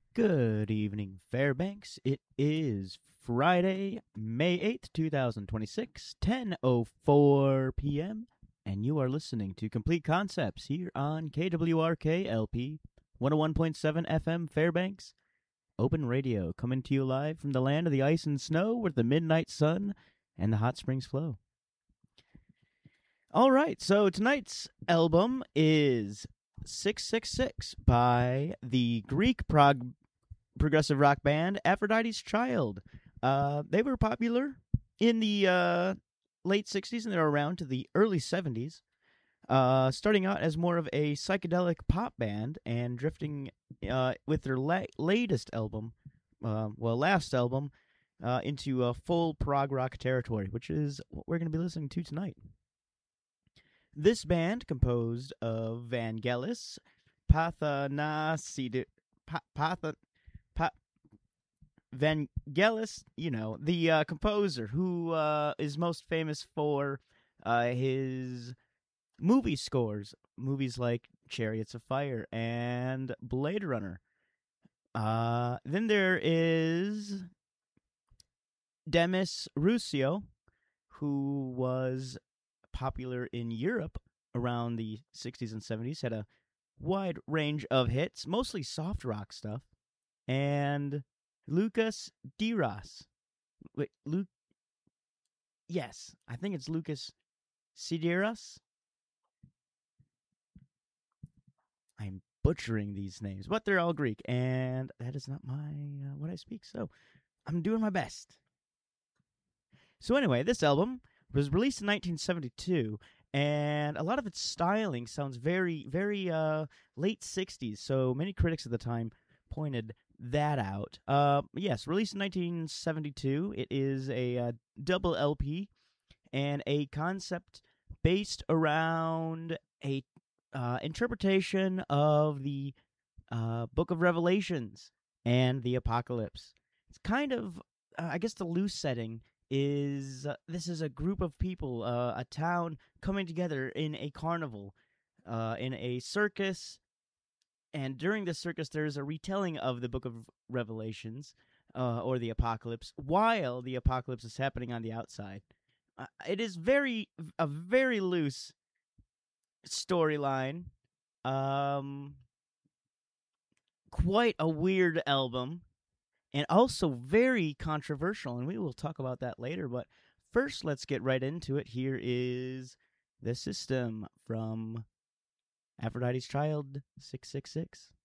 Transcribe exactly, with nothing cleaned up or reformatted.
Good evening, Fairbanks. It is Friday, May eighth, twenty twenty-six, ten oh four p.m., and you are listening to Complete Concepts here on K W R K L P one oh one point seven F M Fairbanks. Open radio, coming to you live from the land of the ice and snow where the midnight sun and the hot springs flow. All right, so tonight's album is six six six by the Greek prog progressive rock band Aphrodite's Child. Uh, they were popular in the uh, late sixties and they were around to the early seventies, uh, starting out as more of a psychedelic pop band and drifting uh, with their la- latest album, uh, well, last album, uh, into a full prog rock territory, which is what we're going to be listening to tonight. This band, composed of Vangelis, Pathanasidou, pa- Patha, pa- Vangelis, you know, the uh, composer who uh, is most famous for uh, his movie scores, movies like Chariots of Fire and Blade Runner. Uh, then there is Demis Rousseau, who was popular in Europe around the sixties and seventies, had a wide range of hits, mostly soft rock stuff. And Lucas Diras. Wait, Luke. Yes, I think it's Lucas Sideras. I'm butchering these names, but they're all Greek, and that is not my uh, what I speak. So I'm doing my best. So anyway, this album was released in nineteen seventy-two, and a lot of its styling sounds very, very uh, late sixties. So many critics at the time pointed that out. Uh, yes, released in nineteen seventy-two. It is a uh, double L P and a concept based around a uh, interpretation of the uh, Book of Revelations and the Apocalypse. It's kind of, uh, I guess, the loose setting is uh, this is a group of people, uh, a town coming together in a carnival, uh, in a circus, and during the circus there's a retelling of the Book of Revelations, uh, or the Apocalypse, while the Apocalypse is happening on the outside. Uh, it is very a very loose storyline, um, quite a weird album, and also very controversial, and we will talk about that later. But first, let's get right into it. Here is The System from Aphrodite's Child six six six.